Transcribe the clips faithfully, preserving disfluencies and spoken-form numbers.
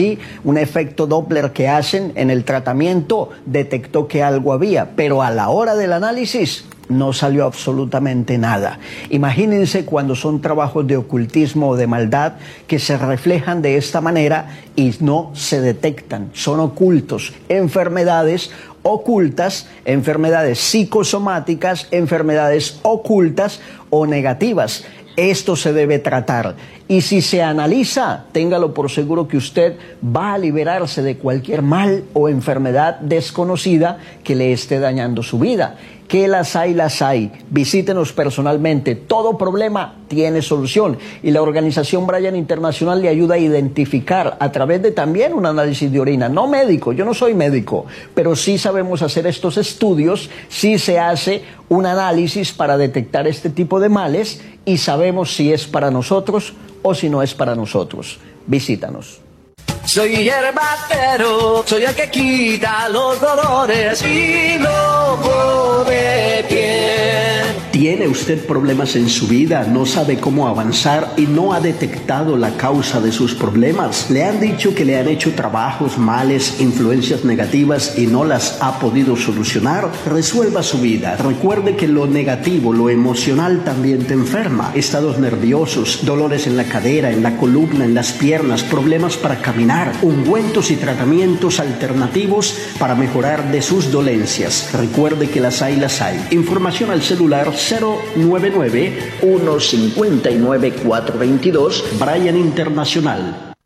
allí, un efecto Doppler que hacen en el tratamiento detectó que algo había, pero a la hora del análisis no salió absolutamente nada. Imagínense cuando son trabajos de ocultismo o de maldad que se reflejan de esta manera y no se detectan, son ocultos, enfermedades ocultas, enfermedades psicosomáticas, enfermedades ocultas o negativas. Esto se debe tratar y si se analiza, téngalo por seguro que usted va a liberarse de cualquier mal o enfermedad desconocida que le esté dañando su vida. Que las hay, las hay. Visítenos personalmente. Todo problema tiene solución. Y la organización Bryan Internacional le ayuda a identificar a través de también un análisis de orina. No médico, yo no soy médico, pero sí sabemos hacer estos estudios, sí se hace un análisis para detectar este tipo de males y sabemos si es para nosotros o si no es para nosotros. Visítanos. Soy hierbatero, soy el que quita los dolores y loco de piel. ¿Tiene usted problemas en su vida? ¿No sabe cómo avanzar y no ha detectado la causa de sus problemas? ¿Le han dicho que le han hecho trabajos, males, influencias negativas y no las ha podido solucionar? Resuelva su vida. Recuerde que lo negativo, lo emocional también te enferma. Estados nerviosos, dolores en la cadera, en la columna, en las piernas, problemas para caminar, ungüentos y tratamientos alternativos para mejorar de sus dolencias. Recuerde que las hay, las hay. Información al celular cero nueve nueve, uno cinco nueve, cuatro dos dos, Bryan Internacional.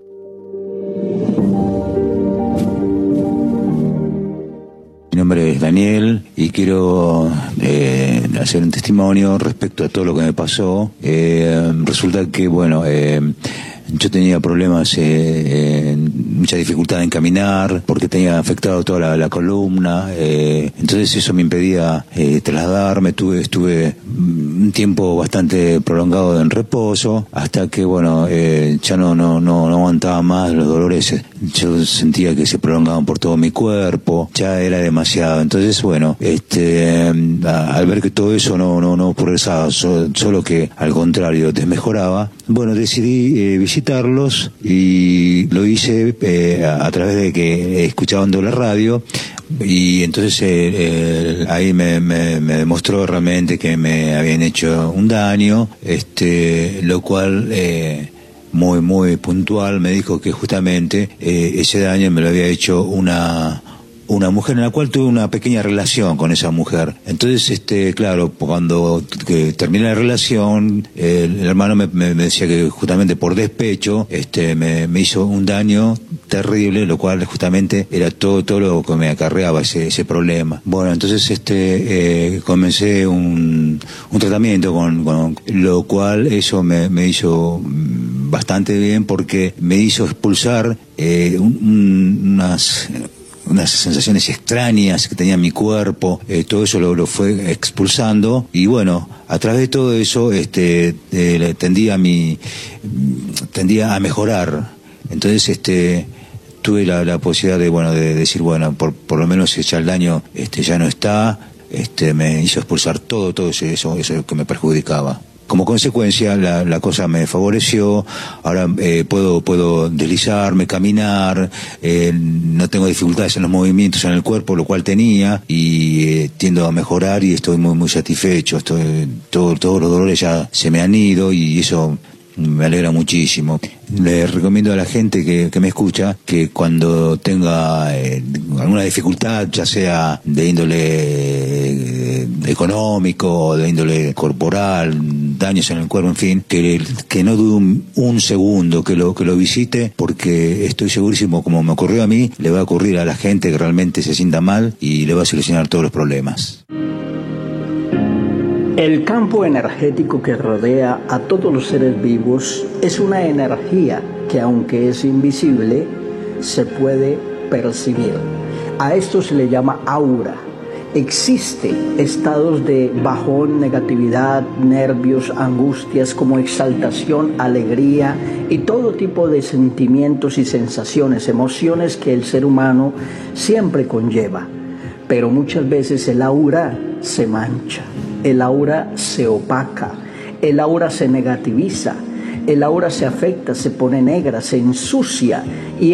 Mi nombre es Daniel y quiero eh, hacer un testimonio respecto a todo lo que me pasó. Eh, resulta que, bueno, eh, yo tenía problemas, eh, eh, mucha dificultad en caminar, porque tenía afectado toda la, la columna, eh, entonces eso me impedía eh, trasladarme, tuve, estuve un tiempo bastante prolongado en reposo, hasta que, bueno, eh, ya no, no, no, no aguantaba más los dolores, yo sentía que se prolongaban por todo mi cuerpo, ya era demasiado, entonces, bueno, este, al ver que todo eso no, no, no progresaba, solo, solo que al contrario desmejoraba, bueno, decidí eh, visitarlos y lo hice eh, a, a través de que escuchaban la radio y entonces eh, eh, ahí me, me, me demostró realmente que me habían hecho un daño, este, lo cual eh, muy muy puntual me dijo que justamente eh, ese daño me lo había hecho una una mujer en la cual tuve una pequeña relación con esa mujer. Entonces, este, claro, cuando que terminé la relación, el, el hermano me, me, me decía que justamente por despecho, este, me, me hizo un daño terrible, lo cual justamente era todo, todo lo que me acarreaba ese, ese problema. Bueno, entonces, este, eh, comencé un, un tratamiento con, con, lo cual eso me, me hizo bastante bien porque me hizo expulsar, eh, un, un, unas, unas sensaciones extrañas que tenía en mi cuerpo, eh, todo eso lo, lo fue expulsando y bueno, a través de todo eso este eh, tendía a mi tendía a mejorar. Entonces este tuve la, la posibilidad de bueno de decir bueno por por lo menos ya el daño este ya no está, este me hizo expulsar todo todo eso eso, eso que me perjudicaba. Como consecuencia, la, la cosa me favoreció, ahora eh, puedo puedo deslizarme, caminar, eh, no tengo dificultades en los movimientos en el cuerpo, lo cual tenía, y eh, tiendo a mejorar y estoy muy muy satisfecho, estoy, todo, todos los dolores ya se me han ido y eso me alegra muchísimo. Le recomiendo a la gente que, que me escucha que cuando tenga eh, alguna dificultad, ya sea de índole eh, económico, de índole corporal, daños en el cuerpo, en fin, que, que no dude un, un segundo, que lo, que lo visite, porque estoy segurísimo, como me ocurrió a mí, le va a ocurrir a la gente que realmente se sienta mal y le va a solucionar todos los problemas. El campo energético que rodea a todos los seres vivos es una energía que, aunque es invisible, se puede percibir. A esto se le llama aura. Existen estados de bajón, negatividad, nervios, angustias, como exaltación, alegría y todo tipo de sentimientos y sensaciones, emociones que el ser humano siempre conlleva. Pero muchas veces el aura se mancha. El aura se opaca, el aura se negativiza, el aura se afecta, se pone negra, se ensucia y